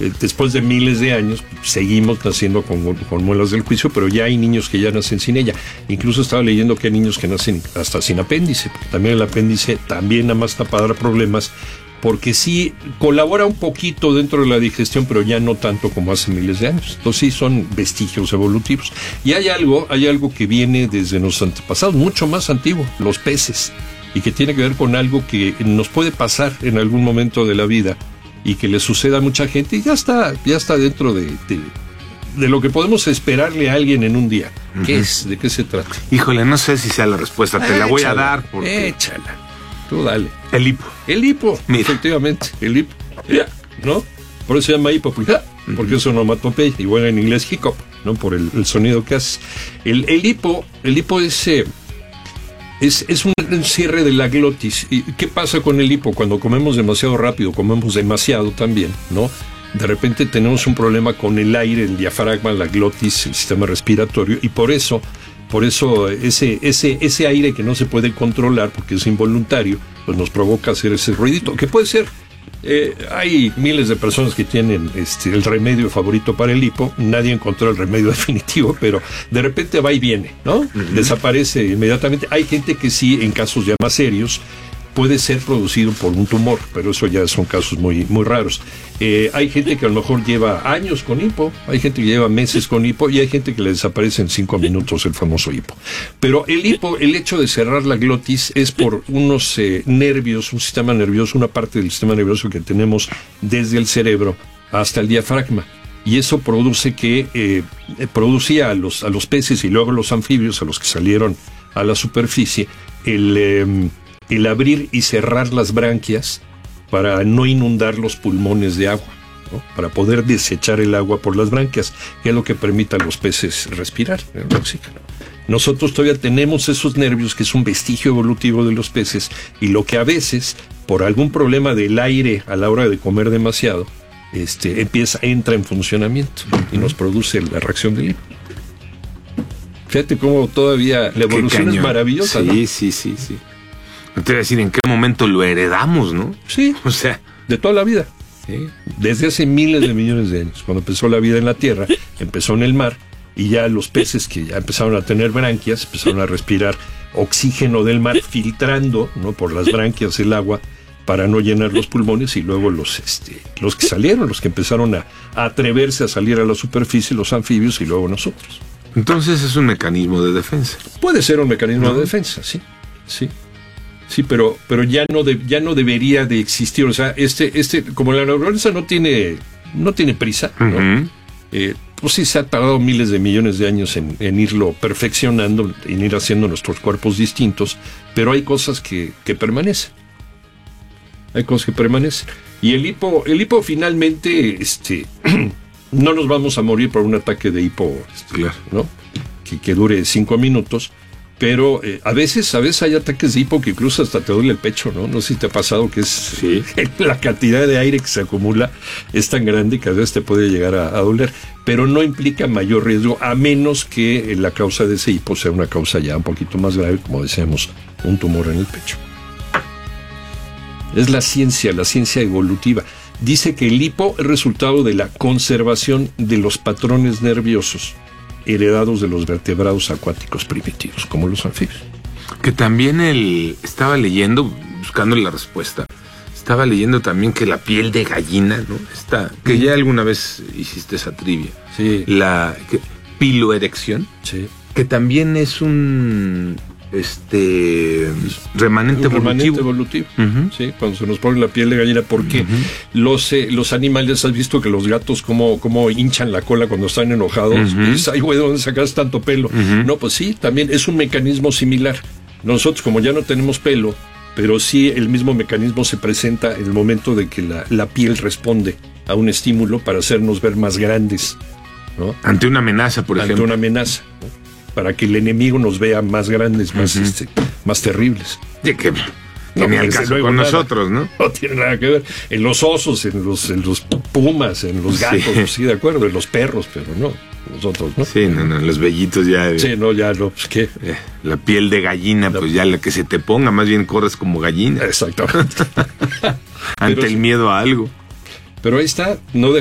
después de miles de años, seguimos naciendo con muelas del juicio, pero ya hay niños que ya nacen sin ella. Incluso estaba leyendo que hay niños que nacen hasta sin apéndice, porque también el apéndice también nada más está para dar problemas, porque sí colabora un poquito dentro de la digestión, pero ya no tanto como hace miles de años. Entonces sí son vestigios evolutivos. Y hay algo que viene desde nuestros antepasados, mucho más antiguo, los peces, y que tiene que ver con algo que nos puede pasar en algún momento de la vida y que le suceda a mucha gente, y ya está dentro de lo que podemos esperarle a alguien en un día. ¿Qué es? ¿De qué se trata? Híjole, no sé si sea la respuesta, te la voy a dar. Échala. Tú dale. El hipo. El hipo, mira. Efectivamente, el hipo. ¿No? Por eso se llama hipo, porque es onomatopeya, igual en inglés hiccup, ¿no? Por el sonido que hace. El hipo es un cierre de la glotis. ¿Y qué pasa con el hipo? Cuando comemos demasiado rápido, comemos demasiado también, ¿no? De repente tenemos un problema con el aire, el diafragma, la glotis, el sistema respiratorio, y por eso ese aire que no se puede controlar porque es involuntario, pues nos provoca hacer ese ruidito, que puede ser. Hay miles de personas que tienen el remedio favorito para el hipo. Nadie encontró el remedio definitivo, pero de repente va y viene, ¿no? Desaparece inmediatamente. Hay gente que sí, en casos ya más serios, puede ser producido por un tumor, pero eso ya son casos muy, muy raros. Hay gente que a lo mejor lleva años con hipo, hay gente que lleva meses con hipo, y hay gente que le desaparece en 5 minutos el famoso hipo. Pero el hipo, el hecho de cerrar la glotis es por unos nervios, un sistema nervioso, una parte del sistema nervioso que tenemos desde el cerebro hasta el diafragma. Y eso produce producía a los peces y luego a los anfibios, a los que salieron a la superficie, el abrir y cerrar las branquias para no inundar los pulmones de agua, ¿no? Para poder desechar el agua por las branquias, que es lo que permite a los peces respirar el oxígeno. Nosotros todavía tenemos esos nervios, que es un vestigio evolutivo de los peces, y lo que a veces, por algún problema del aire a la hora de comer demasiado, entra en funcionamiento y nos produce la reacción del hipo. Fíjate cómo todavía la evolución es maravillosa, ¿no? Sí. No te voy a decir en qué momento lo heredamos, ¿no? Sí. O sea, de toda la vida. Sí. Desde hace miles de millones de años. Cuando empezó la vida en la Tierra, empezó en el mar, y ya los peces que ya empezaron a tener branquias, empezaron a respirar oxígeno del mar, filtrando, ¿no? Por las branquias el agua para no llenar los pulmones, y luego los que salieron, los que empezaron a atreverse a salir a la superficie, los anfibios, y luego nosotros. Entonces es un mecanismo de defensa. Puede ser un mecanismo de defensa, sí. Sí, pero ya no debería de existir. O sea, como la naturaleza no tiene prisa, ¿no? Pues sí se ha tardado miles de millones de años en irlo perfeccionando, en ir haciendo nuestros cuerpos distintos, pero hay cosas que permanecen. Y el hipo finalmente, no nos vamos a morir por un ataque de hipo, claro, ¿no? Que dure 5 minutos. Pero a veces hay ataques de hipo que incluso hasta te duele el pecho, ¿no? No sé si te ha pasado que la cantidad de aire que se acumula es tan grande que a veces te puede llegar a doler. Pero no implica mayor riesgo, a menos que la causa de ese hipo sea una causa ya un poquito más grave, como decíamos, un tumor en el pecho. Es la ciencia evolutiva. Dice que el hipo es resultado de la conservación de los patrones nerviosos heredados de los vertebrados acuáticos primitivos, como los anfibios. Que también estaba leyendo, buscando la respuesta, estaba leyendo también que la piel de gallina, ¿no? Que ya alguna vez hiciste esa trivia. Sí. La piloerección. Sí. Que también es un remanente evolutivo. Sí, cuando se nos pone la piel de gallina, porque los animales, has visto que los gatos como hinchan la cola cuando están enojados, y dices, ay güey, ¿dónde sacas tanto pelo? No, pues sí, también es un mecanismo similar. Nosotros, como ya no tenemos pelo, pero sí el mismo mecanismo se presenta en el momento de que la piel responde a un estímulo para hacernos ver más grandes, ¿no? Ante una amenaza, por ejemplo. Ante una amenaza, ¿no? Para que el enemigo nos vea más grandes, más terribles. De que ni al caso con nosotros, ¿no? No tiene nada que ver. En los osos, en los pumas, en los gatos, sí, de acuerdo, en los perros, pero no, nosotros, ¿no? Sí, no, los vellitos ya. Sí, no, ya no, pues qué. La piel de gallina, pues ya la que se te ponga, más bien corres como gallina. Exactamente. Ante el miedo a algo. Pero ahí está, no